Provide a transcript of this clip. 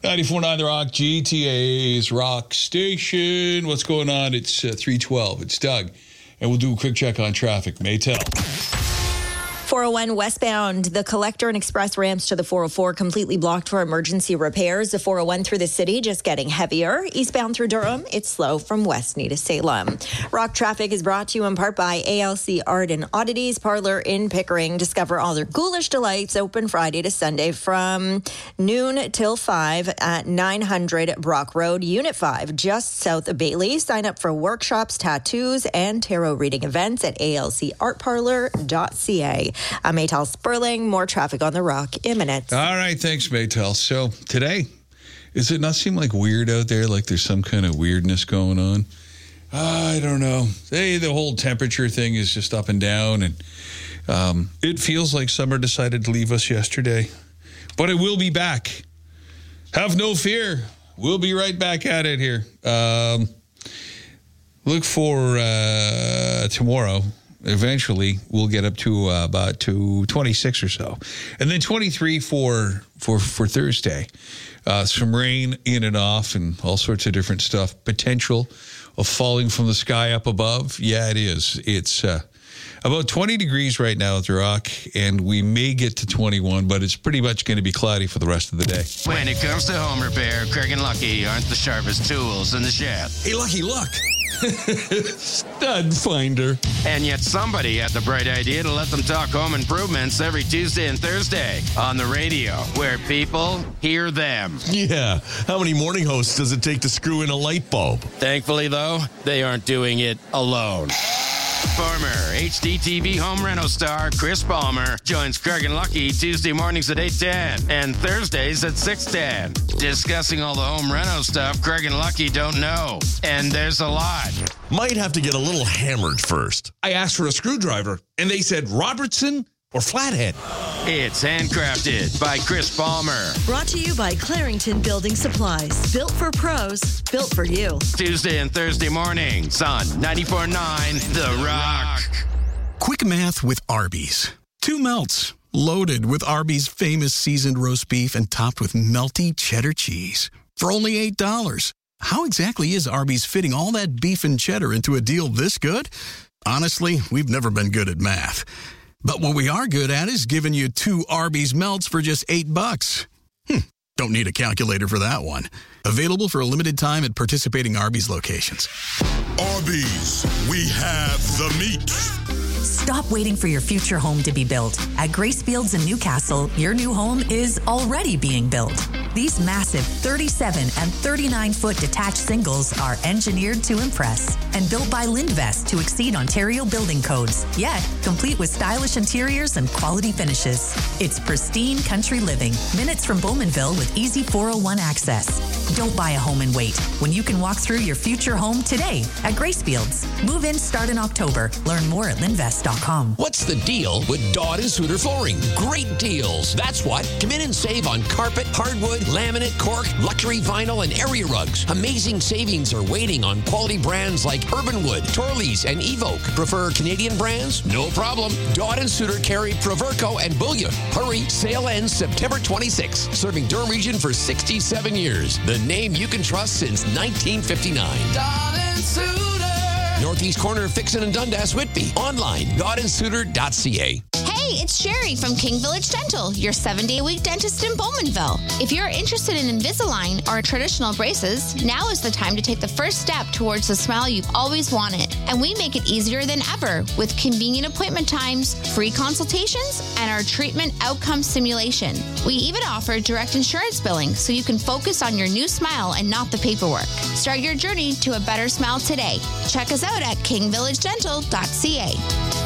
94.9 The Rock, GTA's Rock Station. What's going on? It's 3:12. It's Doug. And we'll do a quick check on traffic. Maytel. 401 westbound, the collector and express ramps to the 404 completely blocked for emergency repairs. The 401 through the city just getting heavier. Eastbound through Durham, it's slow from Westney to Salem. Rock traffic is brought to you in part by ALC Art and Oddities Parlor in Pickering. Discover all their ghoulish delights, open Friday to Sunday from noon till 5 at 900 Brock Road, Unit 5, just south of Bailey. Sign up for workshops, tattoos, and tarot reading events at alcartparlor.ca. I'm Maytel Sperling. More traffic on the Rock in minutes. All right, thanks, Maytel. So today, does it not seem like weird out there? Like there's some kind of weirdness going on? I don't know. The whole temperature thing is just up and down, and it feels like summer decided to leave us yesterday. But it will be back. Have no fear. We'll be right back at it here. Look for tomorrow. Eventually, we'll get up to about 26 or so. And then 23 for Thursday. Some rain in and off and all sorts of different stuff. Potential of falling from the sky up above. Yeah, it is. It's about 20 degrees right now at the Rock, and we may get to 21, but it's pretty much going to be cloudy for the rest of the day. When it comes to home repair, Craig and Lucky aren't the sharpest tools in the shed. Hey, Lucky, look. Stud finder. And yet somebody had the bright idea to let them talk home improvements every Tuesday and Thursday on the radio, where people hear them. Yeah. How many morning hosts does it take to screw in a light bulb? Thankfully, though, they aren't doing it alone. Former HDTV home reno star Chris Palmer joins Craig and Lucky Tuesday mornings at 8:10 and Thursdays at 6:10. Discussing all the home reno stuff Craig and Lucky don't know. And there's a lot. Might have to get a little hammered first. I asked for a screwdriver, and they said Robertson or flathead. It's handcrafted by Chris Palmer. Brought to you by Clarington Building Supplies. Built for pros, built for you. Tuesday and Thursday mornings on 94.9 The Rock. Quick math with Arby's. 2 melts, loaded with Arby's famous seasoned roast beef and topped with melty cheddar cheese. For only $8. How exactly is Arby's fitting all that beef and cheddar into a deal this good? Honestly, we've never been good at math. But what we are good at is giving you 2 Arby's melts for just $8. Don't need a calculator for that one. Available for a limited time at participating Arby's locations. Arby's, we have the meat. Stop waiting for your future home to be built. At Grace Fields in Newcastle, your new home is already being built. These massive 37 and 39-foot detached singles are engineered to impress and built by Lindvest to exceed Ontario building codes, yet complete with stylish interiors and quality finishes. It's pristine country living, minutes from Bowmanville with easy 401 access. Don't buy a home and wait when you can walk through your future home today at Grace Fields. Move-ins start in October. Learn more at Lindvest.com. What's the deal with Dodd and Suter Flooring? Great deals. That's what. Come in and save on carpet, hardwood, laminate, cork, luxury vinyl, and area rugs. Amazing savings are waiting on quality brands like Urbanwood, Torleys, and Evoke. Prefer Canadian brands? No problem. Dodd and Suter carry Proverco and Boulia. Hurry, sale ends September 26. Serving Durham Region for 67 years. The name you can trust since 1959. Dodd and Suter. Northeast corner of Fixin and Dundas, Whitby. Online, doddandsuter.ca. Hey, it's Sherry from King Village Dental, your 7-day-a-week dentist in Bowmanville. If you're interested in Invisalign or traditional braces, now is the time to take the first step towards the smile you've always wanted. And we make it easier than ever with convenient appointment times, free consultations, and our treatment outcome simulation. We even offer direct insurance billing so you can focus on your new smile and not the paperwork. Start your journey to a better smile today. Check us out at kingvillagedental.ca.